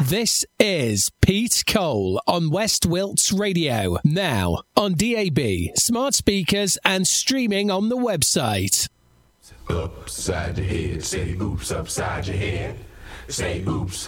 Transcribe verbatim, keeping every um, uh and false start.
This is Pete Cole on West Wilts Radio. Now on D A B, smart speakers, and streaming on the website. Upside your head, say oops upside your head. Say oops